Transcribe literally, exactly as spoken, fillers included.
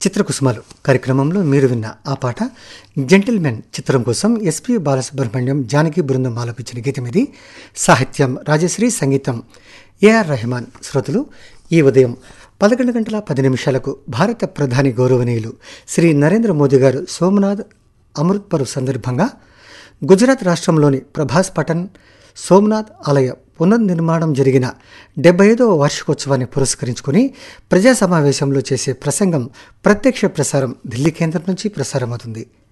చిత్రకుసుమాలు కార్యక్రమంలో మీరు విన్న ఆ పాట జెంటిల్మెన్ చిత్రం కోసం ఎస్పి బాలసుబ్రహ్మణ్యం జానకి బృందం ఆలపించిన గీతం ఇది. సాహిత్యం రాజశ్రీ, సంగీతం ఏఆర్ రెహమాన్. శ్రోతలు, ఈ ఉదయం పదకొండు గంటల పది నిమిషాలకు భారత ప్రధాని గౌరవనీయులు శ్రీ నరేంద్ర మోదీ గారు సోమనాథ్ అమృత్ పర్వ్ సందర్భంగా గుజరాత్ రాష్ట్రంలోని ప్రభాస్ పటన్ సోమనాథ్ ఆలయ పునర్నిర్మాణం జరిగిన డెబ్బై ఐదవ వార్షికోత్సవాన్ని పురస్కరించుకుని ప్రజా సమావేశంలో చేసే ప్రసంగం ప్రత్యక్ష ప్రసారం ఢిల్లీ కేంద్రం నుంచి ప్రసారమవుతుంది.